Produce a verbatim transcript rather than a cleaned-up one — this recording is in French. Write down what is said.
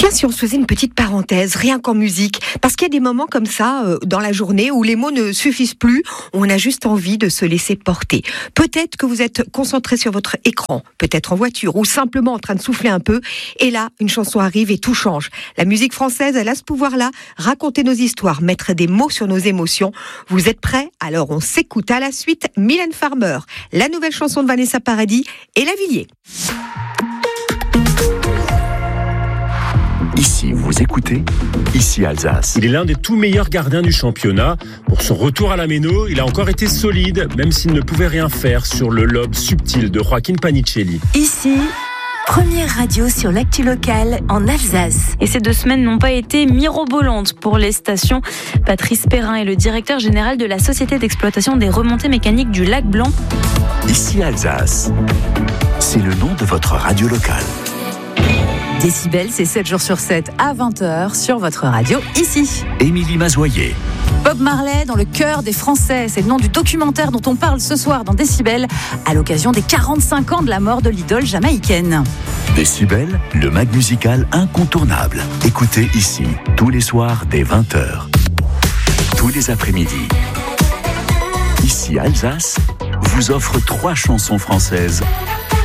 Tiens, si on se faisait une petite parenthèse, rien qu'en musique, parce qu'il y a des moments comme ça euh, dans la journée où les mots ne suffisent plus, où on a juste envie de se laisser porter. Peut-être que vous êtes concentré sur votre écran, peut-être en voiture ou simplement en train de souffler un peu, et là, une chanson arrive et tout change. La musique française, elle a ce pouvoir-là, raconter nos histoires, mettre des mots sur nos émotions. Vous êtes prêts ? Alors on s'écoute à la suite Mylène Farmer, la nouvelle chanson de Vanessa Paradis et Lavilliers. Ici, vous écoutez, ici Alsace. Il est l'un des tout meilleurs gardiens du championnat. Pour son retour à la Méno, il a encore été solide, même s'il ne pouvait rien faire sur le lobe subtil de Joaquin Panicelli. Ici, première radio sur l'actu locale en Alsace. Et ces deux semaines n'ont pas été mirobolantes pour les stations. Patrice Perrin est le directeur général de la Société d'exploitation des remontées mécaniques du Lac Blanc. Ici Alsace, c'est le nom de votre radio locale. Décibel, c'est sept jours sur sept à vingt heures sur votre radio, ici. Émilie Mazoyer. Bob Marley dans le cœur des Français, c'est le nom du documentaire dont on parle ce soir dans Décibel, à l'occasion des quarante-cinq ans de la mort de l'idole jamaïcaine. Décibel, le mag musical incontournable. Écoutez ici, tous les soirs dès vingt heures. Tous les après-midi. Ici Alsace vous offre trois chansons françaises